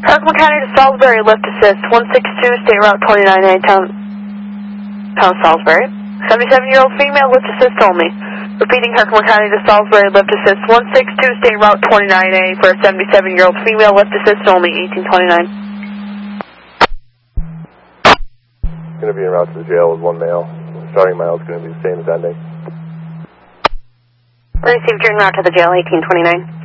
Herkimer County to Salisbury, lift assist, 162, State Route 29A, town Salisbury. 77-year-old female, lift assist only. Repeating, Herkimer County to Salisbury, lift assist, 162, State Route 29A for a 77-year-old female, lift assist only, 1829. Going to be en route to the jail with one male. Starting mile is going to be the same as ending. Received, you're en route to the jail, 1829.